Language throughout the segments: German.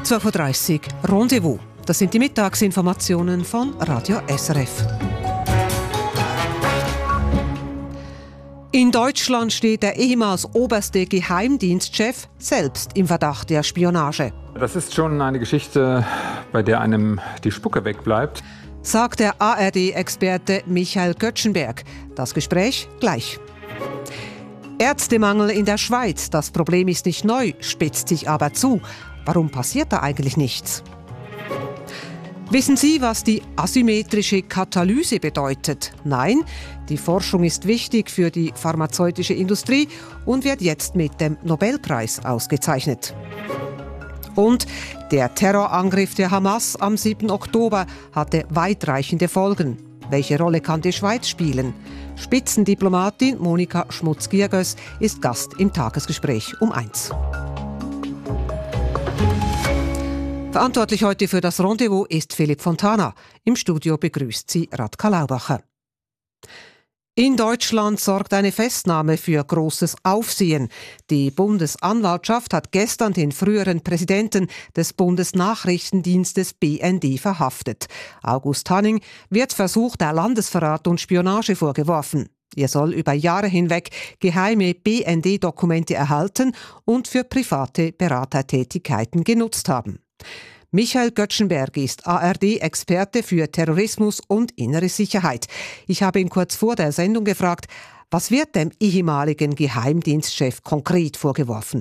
12.30 Uhr Rendezvous. Das sind die Mittagsinformationen von Radio SRF. In Deutschland steht der ehemals oberste Geheimdienstchef selbst im Verdacht der Spionage. Das ist schon eine Geschichte, bei der einem die Spucke wegbleibt, sagt der ARD-Experte Michael Göttschenberg. Das Gespräch gleich. Ärztemangel in der Schweiz. Das Problem ist nicht neu, spitzt sich aber zu. Warum passiert da eigentlich nichts? Wissen Sie, was die asymmetrische Katalyse bedeutet? Nein, die Forschung ist wichtig für die pharmazeutische Industrie und wird jetzt mit dem Nobelpreis ausgezeichnet. Und der Terrorangriff der Hamas am 7. Oktober hatte weitreichende Folgen. Welche Rolle kann die Schweiz spielen? Spitzendiplomatin Monika Schmutz-Giergös ist Gast im Tagesgespräch um 1. Verantwortlich heute für das Rendezvous ist Philipp Fontana. Im Studio begrüßt sie Radka Laubacher. In Deutschland sorgt eine Festnahme für großes Aufsehen. Die Bundesanwaltschaft hat gestern den früheren Präsidenten des Bundesnachrichtendienstes BND verhaftet. August Hanning wird Versuch der Landesverrat und Spionage vorgeworfen. Er soll über Jahre hinweg geheime BND-Dokumente erhalten und für private Beratertätigkeiten genutzt haben. Michael Göttschenberg ist ARD-Experte für Terrorismus und innere Sicherheit. Ich habe ihn kurz vor der Sendung gefragt, was wird dem ehemaligen Geheimdienstchef konkret vorgeworfen?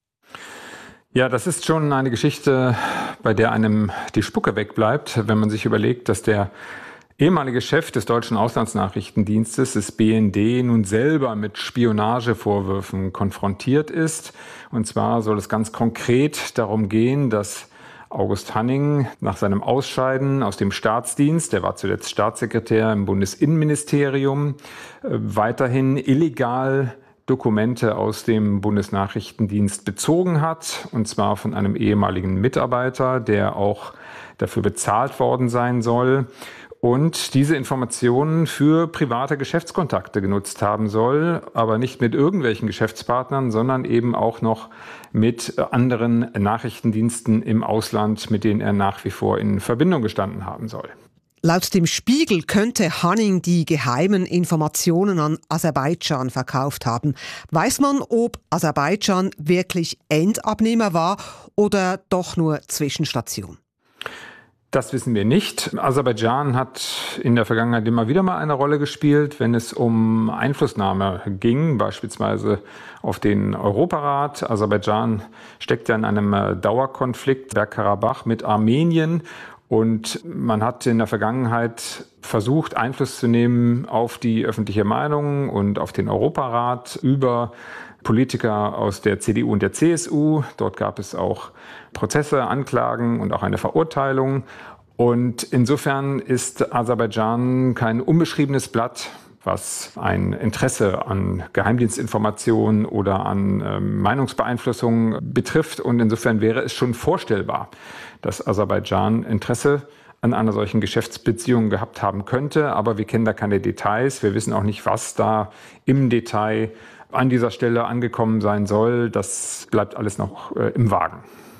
Ja, das ist schon eine Geschichte, bei der einem die Spucke wegbleibt, wenn man sich überlegt, dass der ehemalige Chef des deutschen Auslandsnachrichtendienstes, des BND, nun selber mit Spionagevorwürfen konfrontiert ist. Und zwar soll es ganz konkret darum gehen, dass August Hanning nach seinem Ausscheiden aus dem Staatsdienst, der war zuletzt Staatssekretär im Bundesinnenministerium, weiterhin illegal Dokumente aus dem Bundesnachrichtendienst bezogen hat, und zwar von einem ehemaligen Mitarbeiter, der auch dafür bezahlt worden sein soll und diese Informationen für private Geschäftskontakte genutzt haben soll, aber nicht mit irgendwelchen Geschäftspartnern, sondern eben auch noch mit anderen Nachrichtendiensten im Ausland, mit denen er nach wie vor in Verbindung gestanden haben soll. Laut dem Spiegel könnte Hanning die geheimen Informationen an Aserbaidschan verkauft haben. Weiß man, ob Aserbaidschan wirklich Endabnehmer war oder doch nur Zwischenstation? Das wissen wir nicht. Aserbaidschan hat in der Vergangenheit immer wieder mal eine Rolle gespielt, wenn es um Einflussnahme ging, beispielsweise auf den Europarat. Aserbaidschan steckt ja in einem Dauerkonflikt, Bergkarabach, mit Armenien. Und man hat in der Vergangenheit versucht, Einfluss zu nehmen auf die öffentliche Meinung und auf den Europarat über Politiker aus der CDU und der CSU. Dort gab es auch Prozesse, Anklagen und auch eine Verurteilung. Und insofern ist Aserbaidschan kein unbeschriebenes Blatt, was ein Interesse an Geheimdienstinformationen oder an Meinungsbeeinflussung betrifft. Und insofern wäre es schon vorstellbar, dass Aserbaidschan Interesse an einer solchen Geschäftsbeziehung gehabt haben könnte. Aber wir kennen da keine Details. Wir wissen auch nicht, was da im Detail an dieser Stelle angekommen sein soll. Das bleibt alles noch im Wagen.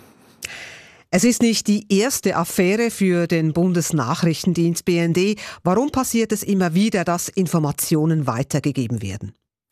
Es ist nicht die erste Affäre für den Bundesnachrichtendienst BND. Warum passiert es immer wieder, dass Informationen weitergegeben werden?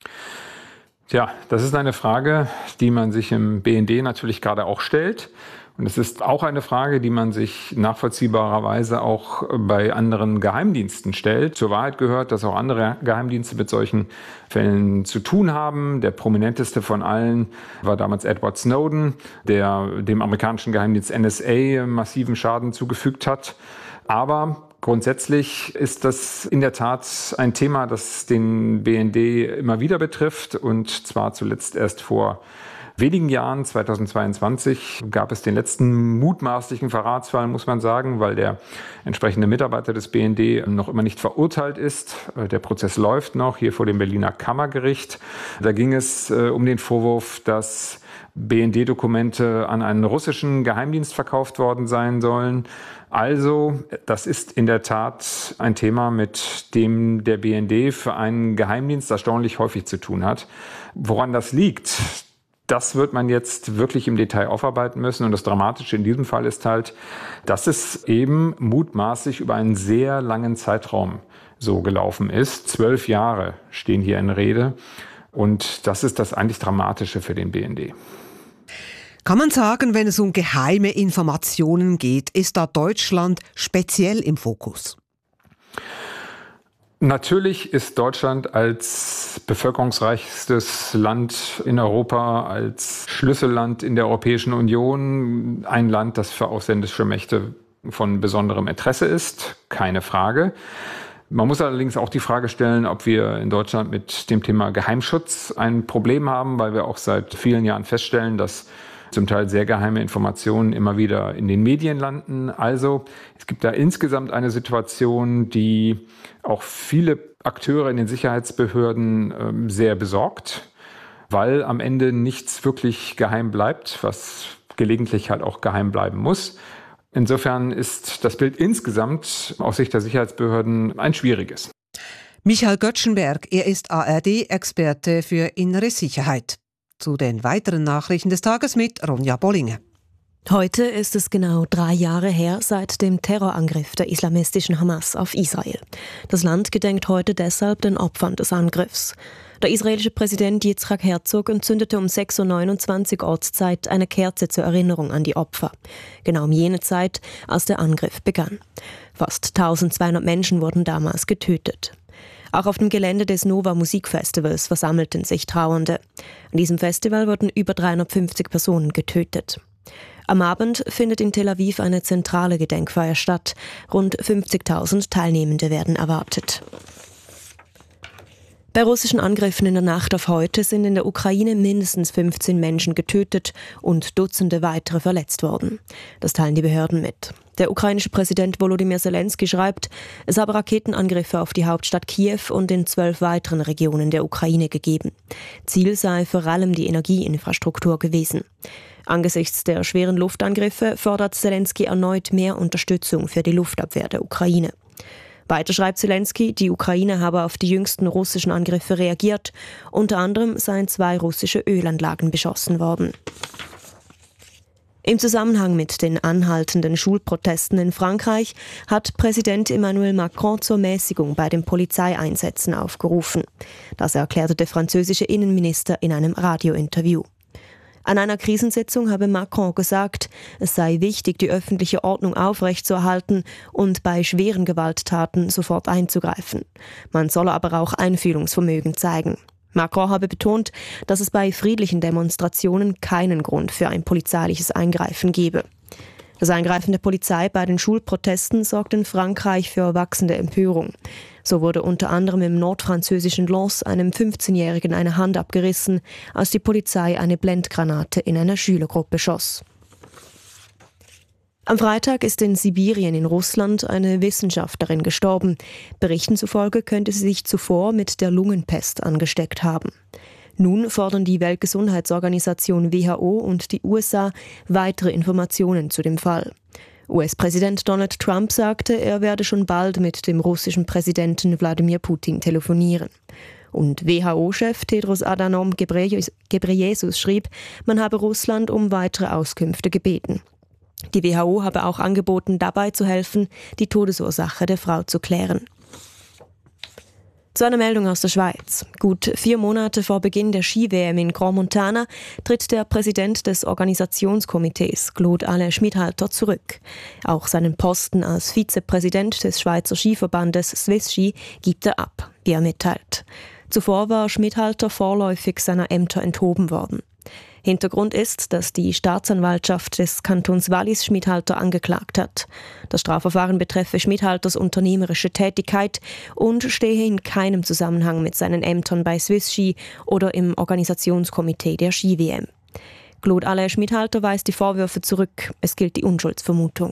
Tja, das ist eine Frage, die man sich im BND natürlich gerade auch stellt. Und es ist auch eine Frage, die man sich nachvollziehbarerweise auch bei anderen Geheimdiensten stellt. Zur Wahrheit gehört, dass auch andere Geheimdienste mit solchen Fällen zu tun haben. Der prominenteste von allen war damals Edward Snowden, der dem amerikanischen Geheimdienst NSA massiven Schaden zugefügt hat. Aber grundsätzlich ist das in der Tat ein Thema, das den BND immer wieder betrifft, und zwar zuletzt erst vor wenigen Jahren, 2022, gab es den letzten mutmaßlichen Verratsfall, muss man sagen, weil der entsprechende Mitarbeiter des BND noch immer nicht verurteilt ist. Der Prozess läuft noch hier vor dem Berliner Kammergericht. Da ging es um den Vorwurf, dass BND-Dokumente an einen russischen Geheimdienst verkauft worden sein sollen. Also, das ist in der Tat ein Thema, mit dem der BND für einen Geheimdienst erstaunlich häufig zu tun hat. Woran das liegt, Das wird man jetzt wirklich im Detail aufarbeiten müssen. Und das Dramatische in diesem Fall ist halt, dass es eben mutmaßlich über einen sehr langen Zeitraum so gelaufen ist. 12 Jahre stehen hier in Rede. Und das ist das eigentlich Dramatische für den BND. Kann man sagen, wenn es um geheime Informationen geht, ist da Deutschland speziell im Fokus? Natürlich ist Deutschland als bevölkerungsreichstes Land in Europa, als Schlüsselland in der Europäischen Union ein Land, das für ausländische Mächte von besonderem Interesse ist, keine Frage. Man muss allerdings auch die Frage stellen, ob wir in Deutschland mit dem Thema Geheimschutz ein Problem haben, weil wir auch seit vielen Jahren feststellen, dass zum Teil sehr geheime Informationen immer wieder in den Medien landen. Also es gibt da insgesamt eine Situation, die auch viele Akteure in den Sicherheitsbehörden sehr besorgt, weil am Ende nichts wirklich geheim bleibt, was gelegentlich halt auch geheim bleiben muss. Insofern ist das Bild insgesamt aus Sicht der Sicherheitsbehörden ein schwieriges. Michael Göttschenberg, er ist ARD-Experte für innere Sicherheit. Zu den weiteren Nachrichten des Tages mit Ronja Bollinger. Heute ist es genau 3 Jahre her seit dem Terrorangriff der islamistischen Hamas auf Israel. Das Land gedenkt heute deshalb den Opfern des Angriffs. Der israelische Präsident Yitzhak Herzog entzündete um 6.29 Uhr Ortszeit eine Kerze zur Erinnerung an die Opfer. Genau um jene Zeit, als der Angriff begann. Fast 1200 Menschen wurden damals getötet. Auch auf dem Gelände des Nova Musikfestivals versammelten sich Trauernde. An diesem Festival wurden über 350 Personen getötet. Am Abend findet in Tel Aviv eine zentrale Gedenkfeier statt. Rund 50.000 Teilnehmende werden erwartet. Bei russischen Angriffen in der Nacht auf heute sind in der Ukraine mindestens 15 Menschen getötet und Dutzende weitere verletzt worden. Das teilen die Behörden mit. Der ukrainische Präsident Volodymyr Zelensky schreibt, es habe Raketenangriffe auf die Hauptstadt Kiew und in 12 weiteren Regionen der Ukraine gegeben. Ziel sei vor allem die Energieinfrastruktur gewesen. Angesichts der schweren Luftangriffe fordert Zelensky erneut mehr Unterstützung für die Luftabwehr der Ukraine. Weiter schreibt Zelensky, die Ukraine habe auf die jüngsten russischen Angriffe reagiert. Unter anderem seien 2 russische Ölanlagen beschossen worden. Im Zusammenhang mit den anhaltenden Schulprotesten in Frankreich hat Präsident Emmanuel Macron zur Mäßigung bei den Polizeieinsätzen aufgerufen. Das erklärte der französische Innenminister in einem Radiointerview. An einer Krisensitzung habe Macron gesagt, es sei wichtig, die öffentliche Ordnung aufrechtzuerhalten und bei schweren Gewalttaten sofort einzugreifen. Man solle aber auch Einfühlungsvermögen zeigen. Macron habe betont, dass es bei friedlichen Demonstrationen keinen Grund für ein polizeiliches Eingreifen gebe. Das Eingreifen der Polizei bei den Schulprotesten sorgt in Frankreich für wachsende Empörung. So wurde unter anderem im nordfranzösischen Lens einem 15-Jährigen eine Hand abgerissen, als die Polizei eine Blendgranate in einer Schülergruppe schoss. Am Freitag ist in Sibirien in Russland eine Wissenschaftlerin gestorben. Berichten zufolge könnte sie sich zuvor mit der Lungenpest angesteckt haben. Nun fordern die Weltgesundheitsorganisation WHO und die USA weitere Informationen zu dem Fall. US-Präsident Donald Trump sagte, er werde schon bald mit dem russischen Präsidenten Wladimir Putin telefonieren. Und WHO-Chef Tedros Adhanom Ghebreyesus schrieb, man habe Russland um weitere Auskünfte gebeten. Die WHO habe auch angeboten, dabei zu helfen, die Todesursache der Frau zu klären. Zu einer Meldung aus der Schweiz. Gut 4 Monate vor Beginn der Ski-WM in Grand Montana tritt der Präsident des Organisationskomitees, Claude Alain Schmidhalter, zurück. Auch seinen Posten als Vizepräsident des Schweizer Skiverbandes Swiss Ski gibt er ab, wie er mitteilt. Zuvor war Schmidhalter vorläufig seiner Ämter enthoben worden. Hintergrund ist, dass die Staatsanwaltschaft des Kantons Wallis Schmidhalter angeklagt hat. Das Strafverfahren betreffe Schmidhalters unternehmerische Tätigkeit und stehe in keinem Zusammenhang mit seinen Ämtern bei Swiss Ski oder im Organisationskomitee der Ski-WM. Claude Alain Schmidhalter weist die Vorwürfe zurück. Es gilt die Unschuldsvermutung.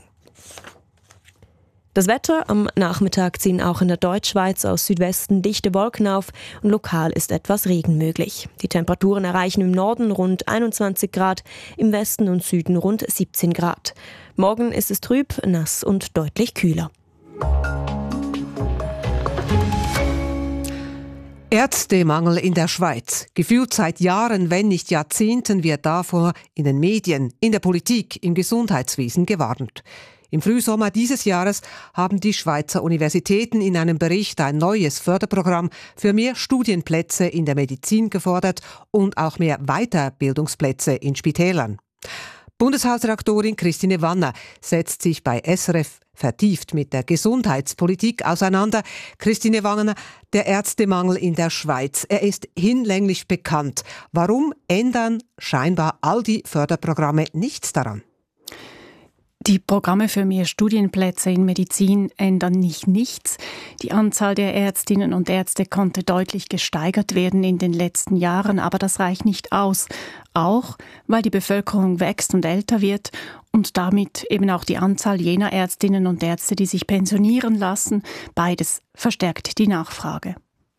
Das Wetter: am Nachmittag ziehen auch in der Deutschschweiz aus Südwesten dichte Wolken auf und lokal ist etwas Regen möglich. Die Temperaturen erreichen im Norden rund 21 Grad, im Westen und Süden rund 17 Grad. Morgen ist es trüb, nass und deutlich kühler. Ärztemangel in der Schweiz. Gefühlt seit Jahren, wenn nicht Jahrzehnten, wird davor in den Medien, in der Politik, im Gesundheitswesen gewarnt. Im Frühsommer dieses Jahres haben die Schweizer Universitäten in einem Bericht ein neues Förderprogramm für mehr Studienplätze in der Medizin gefordert und auch mehr Weiterbildungsplätze in Spitälern. Bundeshausredaktorin Christine Wanner setzt sich bei SRF vertieft mit der Gesundheitspolitik auseinander. Christine Wanner, der Ärztemangel in der Schweiz, er ist hinlänglich bekannt. Warum ändern scheinbar all die Förderprogramme nichts daran? Die Programme für mehr Studienplätze in Medizin ändern nicht nichts. Die Anzahl der Ärztinnen und Ärzte konnte deutlich gesteigert werden in den letzten Jahren, aber das reicht nicht aus. Auch, weil die Bevölkerung wächst und älter wird und damit eben auch die Anzahl jener Ärztinnen und Ärzte, die sich pensionieren lassen. Beides verstärkt die Nachfrage.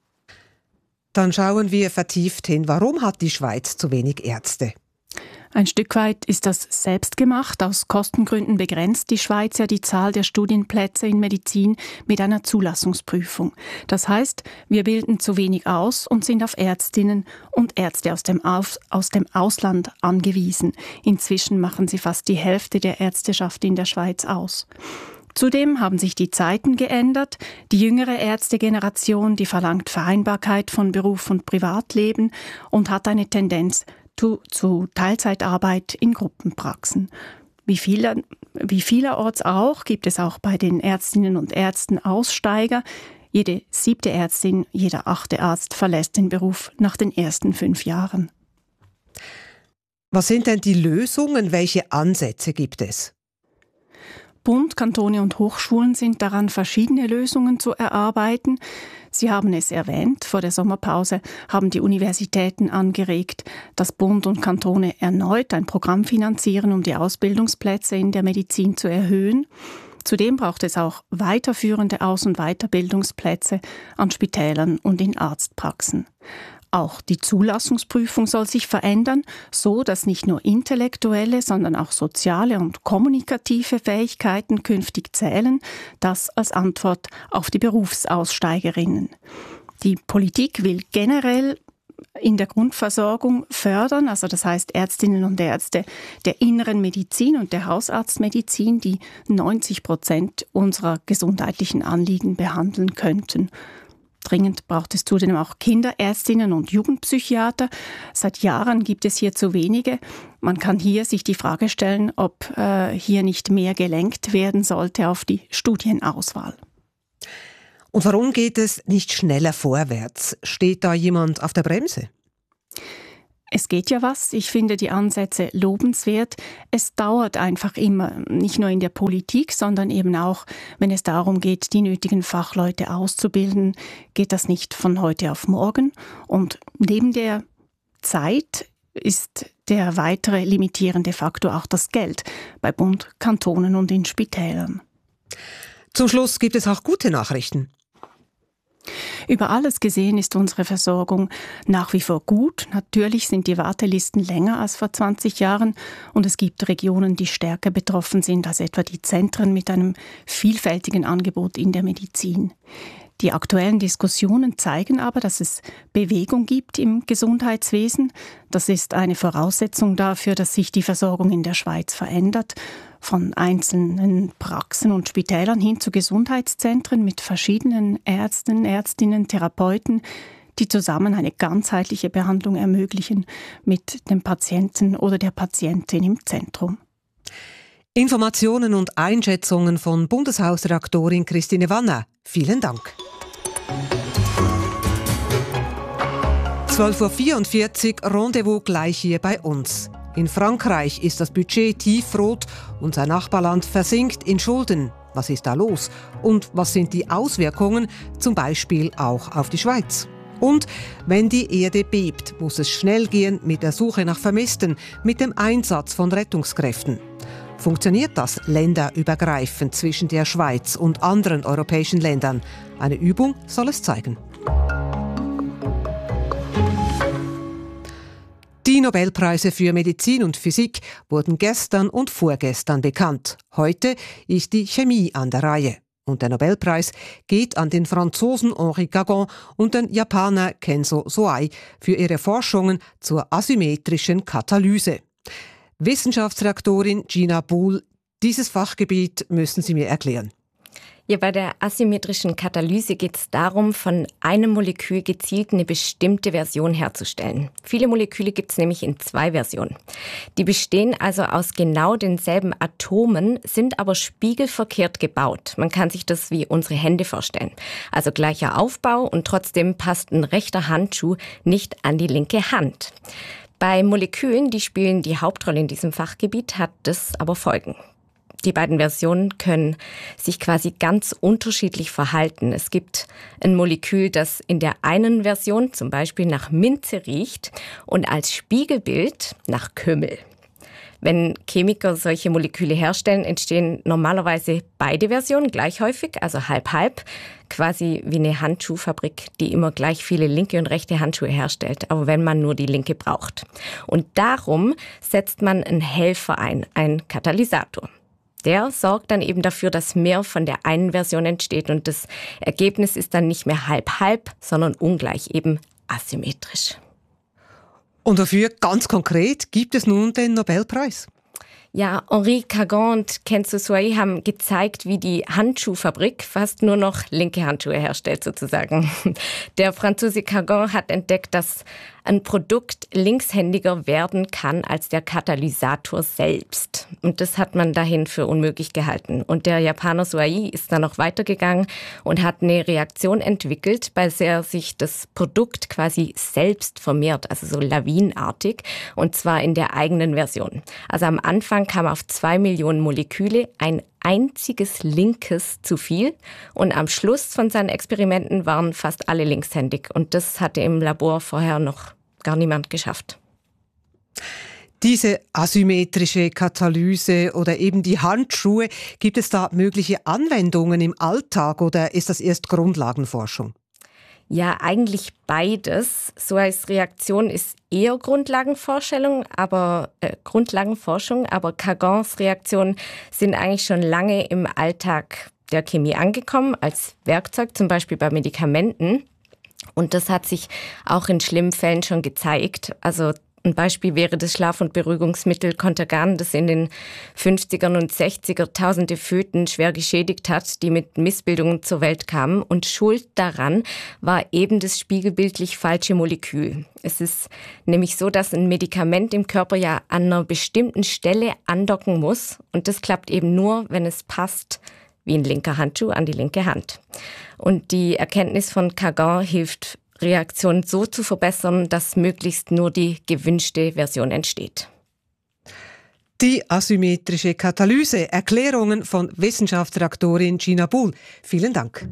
Dann schauen wir vertieft hin. Warum hat die Schweiz zu wenig Ärzte? Ein Stück weit ist das selbst gemacht. Aus Kostengründen begrenzt die Schweiz ja die Zahl der Studienplätze in Medizin mit einer Zulassungsprüfung. Das heißt, wir bilden zu wenig aus und sind auf Ärztinnen und Ärzte aus dem Ausland angewiesen. Inzwischen machen sie fast die Hälfte der Ärzteschaft in der Schweiz aus. Zudem haben sich die Zeiten geändert. Die jüngere Ärztegeneration, die verlangt Vereinbarkeit von Beruf und Privatleben und hat eine Tendenz zu Teilzeitarbeit in Gruppenpraxen. Wie vielerorts auch, gibt es auch bei den Ärztinnen und Ärzten Aussteiger. Jede 7. Ärztin, jeder 8. Arzt verlässt den Beruf nach den ersten 5 Jahren. Was sind denn die Lösungen? Welche Ansätze gibt es? Bund, Kantone und Hochschulen sind daran, verschiedene Lösungen zu erarbeiten. Sie haben es erwähnt, vor der Sommerpause haben die Universitäten angeregt, dass Bund und Kantone erneut ein Programm finanzieren, um die Ausbildungsplätze in der Medizin zu erhöhen. Zudem braucht es auch weiterführende Aus- und Weiterbildungsplätze an Spitälern und in Arztpraxen. Auch die Zulassungsprüfung soll sich verändern, so dass nicht nur intellektuelle, sondern auch soziale und kommunikative Fähigkeiten künftig zählen, das als Antwort auf die Berufsaussteigerinnen. Die Politik will generell in der Grundversorgung fördern, also das heißt Ärztinnen und Ärzte der inneren Medizin und der Hausarztmedizin, die 90% unserer gesundheitlichen Anliegen behandeln könnten. Dringend braucht es zudem auch Kinderärztinnen und Jugendpsychiater. Seit Jahren gibt es hier zu wenige. Man kann hier sich die Frage stellen, ob hier nicht mehr gelenkt werden sollte auf die Studienauswahl. Und warum geht es nicht schneller vorwärts? Steht da jemand auf der Bremse? Es geht ja was. Ich finde die Ansätze lobenswert. Es dauert einfach immer, nicht nur in der Politik, sondern eben auch, wenn es darum geht, die nötigen Fachleute auszubilden, geht das nicht von heute auf morgen. Und neben der Zeit ist der weitere limitierende Faktor auch das Geld bei Bund, Kantonen und in Spitälern. Zum Schluss gibt es auch gute Nachrichten. Über alles gesehen ist unsere Versorgung nach wie vor gut. Natürlich sind die Wartelisten länger als vor 20 Jahren und es gibt Regionen, die stärker betroffen sind als etwa die Zentren mit einem vielfältigen Angebot in der Medizin. Die aktuellen Diskussionen zeigen aber, dass es Bewegung gibt im Gesundheitswesen. Das ist eine Voraussetzung dafür, dass sich die Versorgung in der Schweiz verändert. Von einzelnen Praxen und Spitälern hin zu Gesundheitszentren mit verschiedenen Ärzten, Ärztinnen, Therapeuten, die zusammen eine ganzheitliche Behandlung ermöglichen mit dem Patienten oder der Patientin im Zentrum. Informationen und Einschätzungen von Bundeshausredaktorin Christine Wanner. Vielen Dank. 12.44 Uhr, Rendezvous gleich hier bei uns. In Frankreich ist das Budget tiefrot, unser Nachbarland versinkt in Schulden. Was ist da los? Und was sind die Auswirkungen, zum Beispiel auch auf die Schweiz? Und wenn die Erde bebt, muss es schnell gehen mit der Suche nach Vermissten, mit dem Einsatz von Rettungskräften. Funktioniert das länderübergreifend zwischen der Schweiz und anderen europäischen Ländern? Eine Übung soll es zeigen. Die Nobelpreise für Medizin und Physik wurden gestern und vorgestern bekannt. Heute ist die Chemie an der Reihe. Und der Nobelpreis geht an den Franzosen Henri Cagon und den Japaner Kenzo Soai für ihre Forschungen zur asymmetrischen Katalyse. Wissenschaftsredaktorin Gina Buhl, dieses Fachgebiet müssen Sie mir erklären. Ja, bei der asymmetrischen Katalyse geht es darum, von einem Molekül gezielt eine bestimmte Version herzustellen. Viele Moleküle gibt es nämlich in 2 Versionen. Die bestehen also aus genau denselben Atomen, sind aber spiegelverkehrt gebaut. Man kann sich das wie unsere Hände vorstellen. Also gleicher Aufbau und trotzdem passt ein rechter Handschuh nicht an die linke Hand. Bei Molekülen, die spielen die Hauptrolle in diesem Fachgebiet, hat das aber Folgen. Die beiden Versionen können sich quasi ganz unterschiedlich verhalten. Es gibt ein Molekül, das in der einen Version zum Beispiel nach Minze riecht und als Spiegelbild nach Kümmel. Wenn Chemiker solche Moleküle herstellen, entstehen normalerweise beide Versionen gleich häufig, also halb-halb, quasi wie eine Handschuhfabrik, die immer gleich viele linke und rechte Handschuhe herstellt, aber wenn man nur die linke braucht. Und darum setzt man einen Helfer ein, einen Katalysator. Der sorgt dann eben dafür, dass mehr von der einen Version entsteht und das Ergebnis ist dann nicht mehr halb-halb, sondern ungleich, eben asymmetrisch. Und dafür ganz konkret gibt es nun den Nobelpreis. Ja, Henri Cagon und Kenzo Soai haben gezeigt, wie die Handschuhfabrik fast nur noch linke Handschuhe herstellt sozusagen. Der Franzose Cagon hat entdeckt, dass ein Produkt linkshändiger werden kann als der Katalysator selbst. Und das hat man dahin für unmöglich gehalten. Und der Japaner Soai ist dann noch weitergegangen und hat eine Reaktion entwickelt, bei der sich das Produkt quasi selbst vermehrt, also so lawinenartig, und zwar in der eigenen Version. Also am Anfang kam auf 2 Millionen Moleküle ein einziges linkes zu viel und am Schluss von seinen Experimenten waren fast alle linkshändig und das hatte im Labor vorher noch gar niemand geschafft. Diese asymmetrische Katalyse oder eben die Handschuhe, gibt es da mögliche Anwendungen im Alltag oder ist das erst Grundlagenforschung? Ja, eigentlich beides. Soais Reaktion ist eher Grundlagenforschung, aber Cagons Reaktionen sind eigentlich schon lange im Alltag der Chemie angekommen, als Werkzeug, zum Beispiel bei Medikamenten. Und das hat sich auch in schlimmen Fällen schon gezeigt. Also ein Beispiel wäre das Schlaf- und Beruhigungsmittel Contergan, das in den 50er und 60er tausende Föten schwer geschädigt hat, die mit Missbildungen zur Welt kamen. Und Schuld daran war eben das spiegelbildlich falsche Molekül. Es ist nämlich so, dass ein Medikament im Körper ja an einer bestimmten Stelle andocken muss. Und das klappt eben nur, wenn es passt, wie ein linker Handschuh an die linke Hand. Und die Erkenntnis von Cagon hilft, Reaktionen so zu verbessern, dass möglichst nur die gewünschte Version entsteht. Die asymmetrische Katalyse. Erklärungen von Wissenschaftsredaktorin Gina Buhl. Vielen Dank.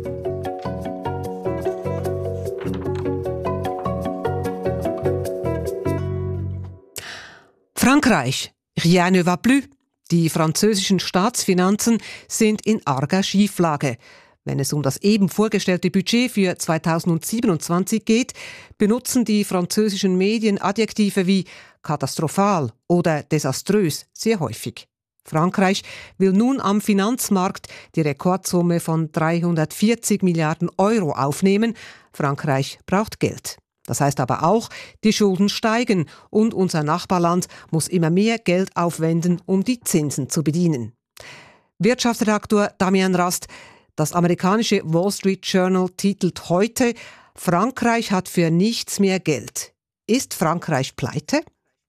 Frankreich. Rien ne va plus. Die französischen Staatsfinanzen sind in arger Schieflage. Wenn es um das eben vorgestellte Budget für 2027 geht, benutzen die französischen Medien Adjektive wie katastrophal oder desaströs sehr häufig. Frankreich will nun am Finanzmarkt die Rekordsumme von 340 Milliarden Euro aufnehmen. Frankreich braucht Geld. Das heißt aber auch, die Schulden steigen und unser Nachbarland muss immer mehr Geld aufwenden, um die Zinsen zu bedienen. Wirtschaftsredaktor Damian Rast: Das amerikanische Wall Street Journal titelt heute: Frankreich hat für nichts mehr Geld. Ist Frankreich pleite?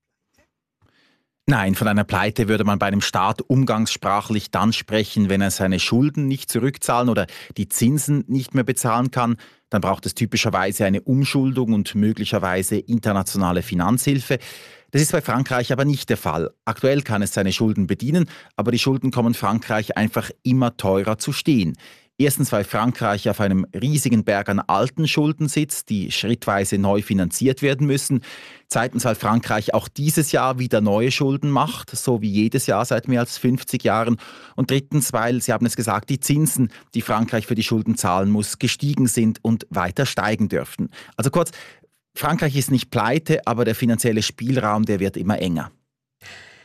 Nein, von einer Pleite würde man bei einem Staat umgangssprachlich dann sprechen, wenn er seine Schulden nicht zurückzahlen oder die Zinsen nicht mehr bezahlen kann. Dann braucht es typischerweise eine Umschuldung und möglicherweise internationale Finanzhilfe. Das ist bei Frankreich aber nicht der Fall. Aktuell kann es seine Schulden bedienen, aber die Schulden kommen Frankreich einfach immer teurer zu stehen. Erstens, weil Frankreich auf einem riesigen Berg an alten Schulden sitzt, die schrittweise neu finanziert werden müssen. Zweitens, weil Frankreich auch dieses Jahr wieder neue Schulden macht, so wie jedes Jahr seit mehr als 50 Jahren. Und drittens, weil, Sie haben es gesagt, die Zinsen, die Frankreich für die Schulden zahlen muss, gestiegen sind und weiter steigen dürften. Also kurz, Frankreich ist nicht pleite, aber der finanzielle Spielraum, der wird immer enger.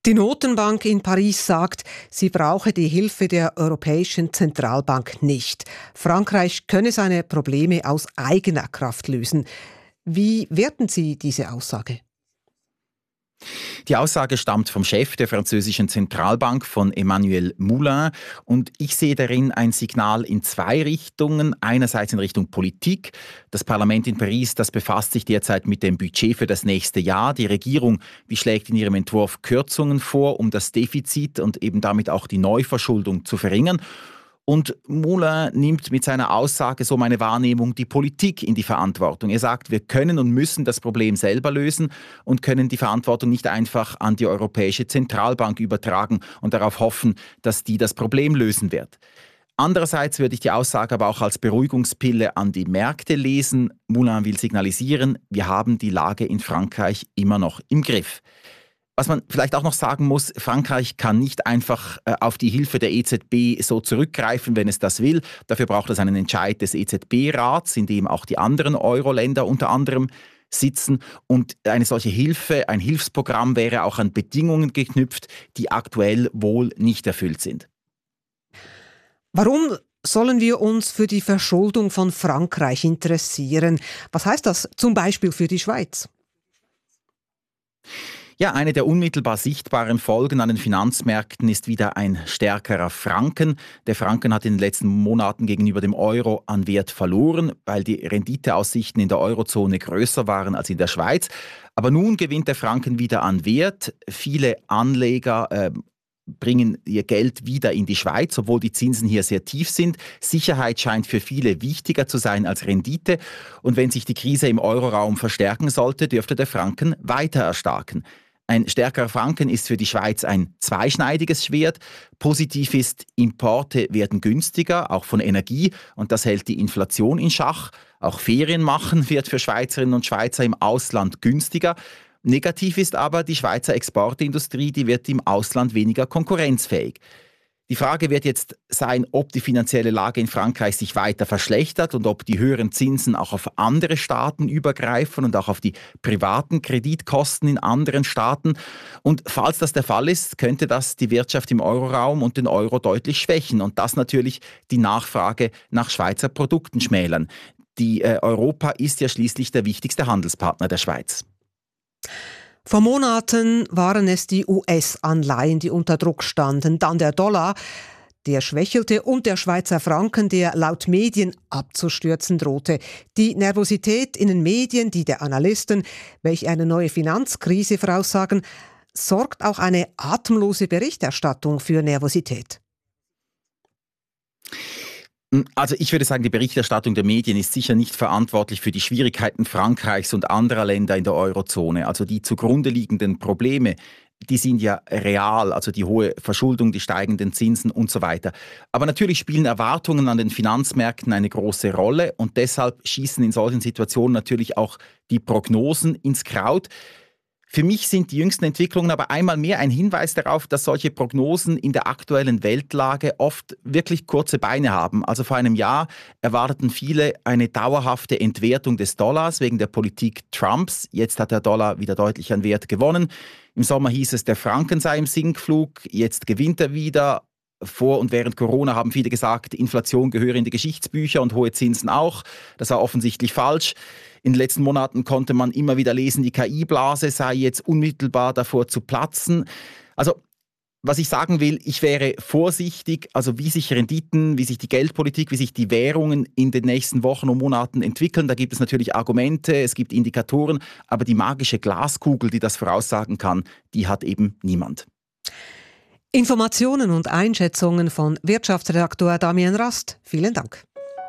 Die Notenbank in Paris sagt, sie brauche die Hilfe der Europäischen Zentralbank nicht. Frankreich könne seine Probleme aus eigener Kraft lösen. Wie werten Sie diese Aussage? Die Aussage stammt vom Chef der französischen Zentralbank, von Emmanuel Moulin. Und ich sehe darin ein Signal in zwei Richtungen. Einerseits in Richtung Politik. Das Parlament in Paris, das befasst sich derzeit mit dem Budget für das nächste Jahr. Die Regierung, die schlägt in ihrem Entwurf Kürzungen vor, um das Defizit und eben damit auch die Neuverschuldung zu verringern. Und Moulin nimmt mit seiner Aussage, so meine Wahrnehmung, die Politik in die Verantwortung. Er sagt, wir können und müssen das Problem selber lösen und können die Verantwortung nicht einfach an die Europäische Zentralbank übertragen und darauf hoffen, dass die das Problem lösen wird. Andererseits würde ich die Aussage aber auch als Beruhigungspille an die Märkte lesen. Moulin will signalisieren, wir haben die Lage in Frankreich immer noch im Griff. Was man vielleicht auch noch sagen muss, Frankreich kann nicht einfach auf die Hilfe der EZB so zurückgreifen, wenn es das will. Dafür braucht es einen Entscheid des EZB-Rats, in dem auch die anderen Euro-Länder unter anderem sitzen. Und eine solche Hilfe, ein Hilfsprogramm wäre auch an Bedingungen geknüpft, die aktuell wohl nicht erfüllt sind. Warum sollen wir uns für die Verschuldung von Frankreich interessieren? Was heißt das zum Beispiel für die Schweiz? Ja, eine der unmittelbar sichtbaren Folgen an den Finanzmärkten ist wieder ein stärkerer Franken. Der Franken hat in den letzten Monaten gegenüber dem Euro an Wert verloren, weil die Renditeaussichten in der Eurozone größer waren als in der Schweiz. Aber nun gewinnt der Franken wieder an Wert. Viele Anleger bringen ihr Geld wieder in die Schweiz, obwohl die Zinsen hier sehr tief sind. Sicherheit scheint für viele wichtiger zu sein als Rendite. Und wenn sich die Krise im Euroraum verstärken sollte, dürfte der Franken weiter erstarken. Ein stärkerer Franken ist für die Schweiz ein zweischneidiges Schwert. Positiv ist, Importe werden günstiger, auch von Energie, und das hält die Inflation in Schach. Auch Ferien machen wird für Schweizerinnen und Schweizer im Ausland günstiger. Negativ ist aber, die Schweizer Exportindustrie, die wird im Ausland weniger konkurrenzfähig. Die Frage wird jetzt sein, ob die finanzielle Lage in Frankreich sich weiter verschlechtert und ob die höheren Zinsen auch auf andere Staaten übergreifen und auch auf die privaten Kreditkosten in anderen Staaten. Und falls das der Fall ist, könnte das die Wirtschaft im Euroraum und den Euro deutlich schwächen und das natürlich die Nachfrage nach Schweizer Produkten schmälern. Europa ist ja schließlich der wichtigste Handelspartner der Schweiz. Vor Monaten waren es die US-Anleihen, die unter Druck standen, dann der Dollar, der schwächelte, und der Schweizer Franken, der laut Medien abzustürzen drohte. Die Nervosität in den Medien, die der Analysten, welche eine neue Finanzkrise voraussagen, sorgt auch eine atemlose Berichterstattung für Nervosität. Also ich würde sagen, die Berichterstattung der Medien ist sicher nicht verantwortlich für die Schwierigkeiten Frankreichs und anderer Länder in der Eurozone. Also die zugrunde liegenden Probleme, die sind ja real, also die hohe Verschuldung, die steigenden Zinsen und so weiter. Aber natürlich spielen Erwartungen an den Finanzmärkten eine große Rolle und deshalb schießen in solchen Situationen natürlich auch die Prognosen ins Kraut. Für mich sind die jüngsten Entwicklungen aber einmal mehr ein Hinweis darauf, dass solche Prognosen in der aktuellen Weltlage oft wirklich kurze Beine haben. Also vor einem Jahr erwarteten viele eine dauerhafte Entwertung des Dollars wegen der Politik Trumps. Jetzt hat der Dollar wieder deutlich an Wert gewonnen. Im Sommer hieß es, der Franken sei im Sinkflug. Jetzt gewinnt er wieder. Vor und während Corona haben viele gesagt, Inflation gehöre in die Geschichtsbücher und hohe Zinsen auch. Das war offensichtlich falsch. In den letzten Monaten konnte man immer wieder lesen, die KI-Blase sei jetzt unmittelbar davor zu platzen. Also, was ich sagen will, ich wäre vorsichtig, also wie sich Renditen, wie sich die Geldpolitik, wie sich die Währungen in den nächsten Wochen und Monaten entwickeln. Da gibt es natürlich Argumente, es gibt Indikatoren, aber die magische Glaskugel, die das voraussagen kann, die hat eben niemand. Informationen und Einschätzungen von Wirtschaftsredaktor Damian Rast. Vielen Dank.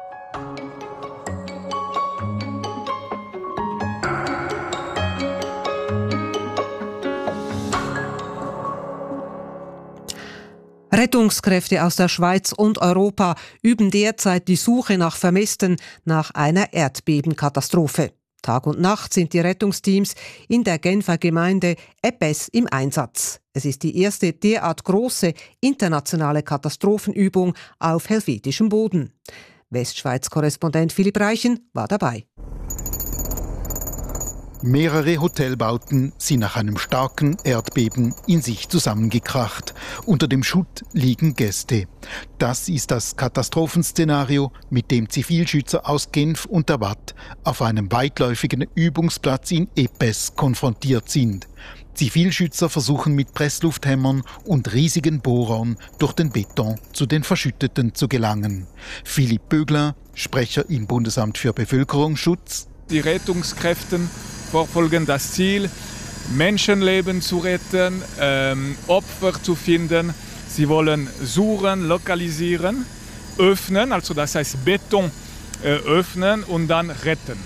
Rettungskräfte aus der Schweiz und Europa üben derzeit die Suche nach Vermissten nach einer Erdbebenkatastrophe. Tag und Nacht sind die Rettungsteams in der Genfer Gemeinde Eppes im Einsatz. Es ist die erste derart große internationale Katastrophenübung auf helvetischem Boden. Westschweiz-Korrespondent Philipp Reichen war dabei. Mehrere Hotelbauten sind nach einem starken Erdbeben in sich zusammengekracht. Unter dem Schutt liegen Gäste. Das ist das Katastrophenszenario, mit dem Zivilschützer aus Genf und der Watt auf einem weitläufigen Übungsplatz in Épez konfrontiert sind. Zivilschützer versuchen mit Presslufthämmern und riesigen Bohrern durch den Beton zu den Verschütteten zu gelangen. Philippe Böglin, Sprecher im Bundesamt für Bevölkerungsschutz. Die Rettungskräfte verfolgen das Ziel, Menschenleben zu retten, Opfer zu finden. Sie wollen suchen, lokalisieren, öffnen, also das heißt Beton öffnen und dann retten.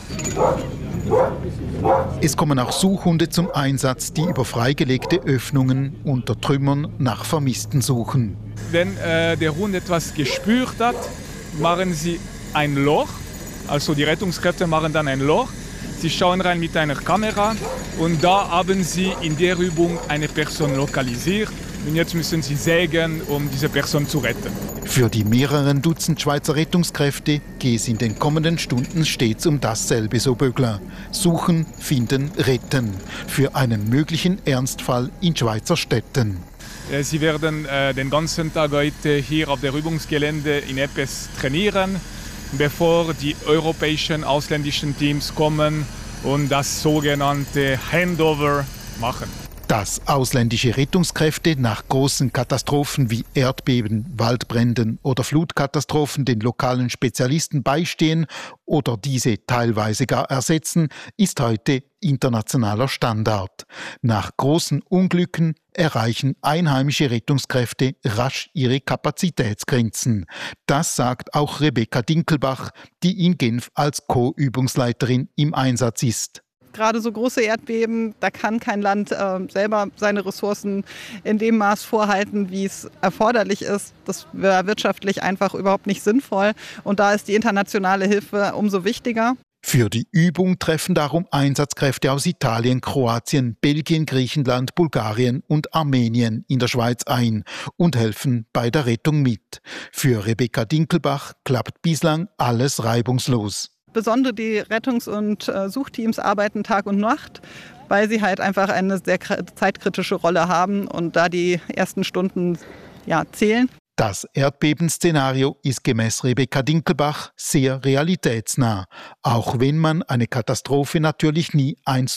Es kommen auch Suchhunde zum Einsatz, die über freigelegte Öffnungen unter Trümmern nach Vermissten suchen. Wenn der Hund etwas gespürt hat, machen sie ein Loch. Also die Rettungskräfte machen dann ein Loch. Sie schauen rein mit einer Kamera und da haben sie in der Übung eine Person lokalisiert. Und jetzt müssen sie sägen, um diese Person zu retten. Für die mehreren Dutzend Schweizer Rettungskräfte geht es in den kommenden Stunden stets um dasselbe, so Böglin. Suchen, finden, retten. Für einen möglichen Ernstfall in Schweizer Städten. Sie werden den ganzen Tag heute hier auf der Übungsgelände in Épez trainieren, bevor die europäischen ausländischen Teams kommen und das sogenannte Handover machen. Dass ausländische Rettungskräfte nach großen Katastrophen wie Erdbeben, Waldbränden oder Flutkatastrophen den lokalen Spezialisten beistehen oder diese teilweise gar ersetzen, ist heute internationaler Standard. Nach großen Unglücken erreichen einheimische Rettungskräfte rasch ihre Kapazitätsgrenzen. Das sagt auch Rebecca Dinkelbach, die in Genf als Co-Übungsleiterin im Einsatz ist. Gerade so große Erdbeben, da kann kein Land selber seine Ressourcen in dem Maß vorhalten, wie es erforderlich ist. Das wäre wirtschaftlich einfach überhaupt nicht sinnvoll. Und da ist die internationale Hilfe umso wichtiger. Für die Übung treffen darum Einsatzkräfte aus Italien, Kroatien, Belgien, Griechenland, Bulgarien und Armenien in der Schweiz ein und helfen bei der Rettung mit. Für Rebecca Dinkelbach klappt bislang alles reibungslos. Besonders die Rettungs- und Suchteams arbeiten Tag und Nacht, weil sie halt einfach eine sehr zeitkritische Rolle haben und da die ersten Stunden zählen. Das Erdbebenszenario ist gemäß Rebecca Dinkelbach sehr realitätsnah, auch wenn man eine Katastrophe natürlich nie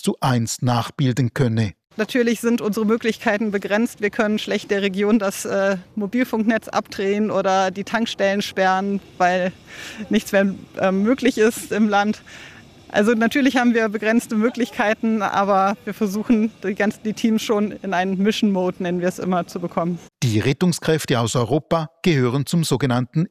1:1 nachbilden könne. Natürlich sind unsere Möglichkeiten begrenzt. Wir können schlecht der Region das Mobilfunknetz abdrehen oder die Tankstellen sperren, weil nichts mehr möglich ist im Land. Also natürlich haben wir begrenzte Möglichkeiten, aber wir versuchen die Teams schon in einen Mission-Mode, nennen wir es immer, zu bekommen. Die Rettungskräfte aus Europa gehören zum sogenannten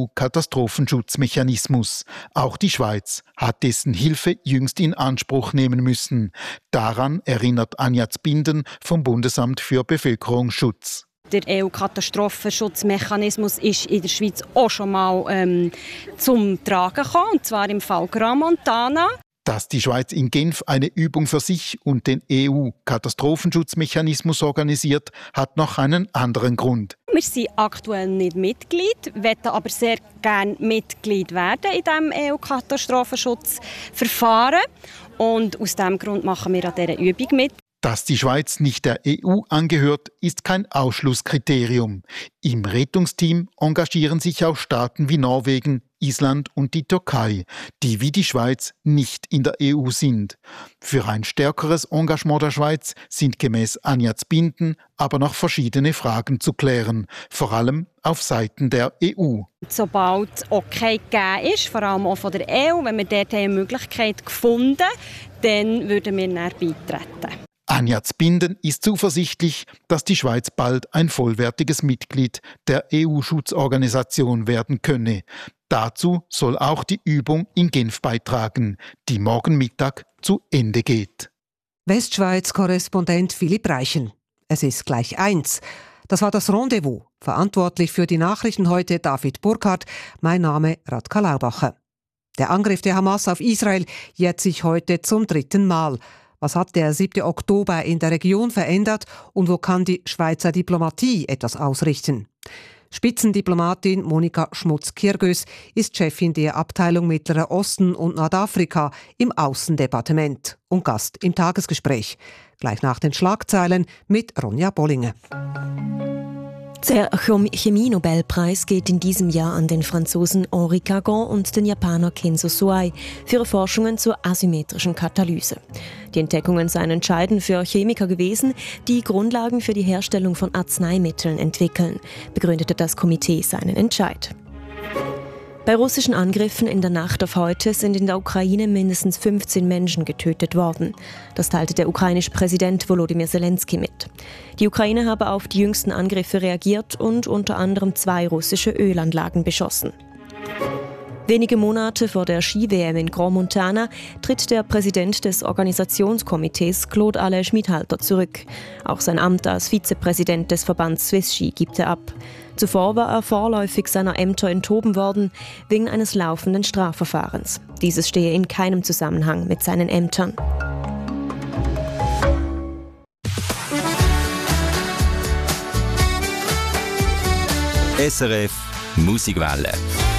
EU-Katastrophenschutzmechanismus. Auch die Schweiz hat dessen Hilfe jüngst in Anspruch nehmen müssen. Daran erinnert Anja Zbinden vom Bundesamt für Bevölkerungsschutz. Der EU-Katastrophenschutzmechanismus ist in der Schweiz auch schon mal zum Tragen gekommen, und zwar im Fall Gran Montana. Dass die Schweiz in Genf eine Übung für sich und den EU-Katastrophenschutzmechanismus organisiert, hat noch einen anderen Grund. Wir sind aktuell nicht Mitglied, wollen aber sehr gerne Mitglied werden in diesem EU-Katastrophenschutzverfahren. Und aus diesem Grund machen wir an dieser Übung mit. Dass die Schweiz nicht der EU angehört, ist kein Ausschlusskriterium. Im Rettungsteam engagieren sich auch Staaten wie Norwegen, Island und die Türkei, die wie die Schweiz nicht in der EU sind. Für ein stärkeres Engagement der Schweiz sind gemäß Anja Zbinden aber noch verschiedene Fragen zu klären, vor allem auf Seiten der EU. Sobald okay gegeben ist, vor allem auch von der EU, wenn wir dort eine Möglichkeit gefunden haben, dann würden wir dann beitreten. Anja Zbinden ist zuversichtlich, dass die Schweiz bald ein vollwertiges Mitglied der EU-Schutzorganisation werden könne. Dazu soll auch die Übung in Genf beitragen, die morgen Mittag zu Ende geht. Westschweiz-Korrespondent Philipp Reichen. Es ist gleich 1. Das war das Rendezvous. Verantwortlich für die Nachrichten heute David Burkhardt. Mein Name Radka Laubacher. Der Angriff der Hamas auf Israel jährt sich heute zum 3. Mal. Was hat der 7. Oktober in der Region verändert und wo kann die Schweizer Diplomatie etwas ausrichten? Spitzendiplomatin Monika Schmutz-Kirgös ist Chefin der Abteilung Mittlerer Osten und Nordafrika im Außendepartement und Gast im Tagesgespräch. Gleich nach den Schlagzeilen mit Ronja Bollinger. Der Chemie-Nobelpreis geht in diesem Jahr an den Franzosen Henri Cagon und den Japaner Kenzo Soei für ihre Forschungen zur asymmetrischen Katalyse. Die Entdeckungen seien entscheidend für Chemiker gewesen, die Grundlagen für die Herstellung von Arzneimitteln entwickeln, begründete das Komitee seinen Entscheid. Bei russischen Angriffen in der Nacht auf heute sind in der Ukraine mindestens 15 Menschen getötet worden. Das teilte der ukrainische Präsident Volodymyr Zelensky mit. Die Ukraine habe auf die jüngsten Angriffe reagiert und unter anderem 2 russische Ölanlagen beschossen. Wenige Monate vor der Ski-WM in Grand Montana tritt der Präsident des Organisationskomitees Claude Alain Schmidhalter zurück. Auch sein Amt als Vizepräsident des Verbands Swiss Ski gibt er ab. Zuvor war er vorläufig seiner Ämter enthoben worden, wegen eines laufenden Strafverfahrens. Dieses stehe in keinem Zusammenhang mit seinen Ämtern. SRF Musikwelle.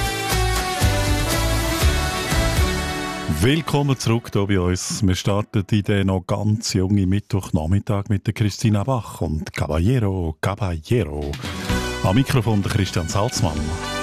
Willkommen zurück hier bei uns. Wir starten in den noch ganz jungen Mittwochnachmittag mit der Christina Bach und Caballero, Caballero. Am Mikrofon der Christian Salzmann.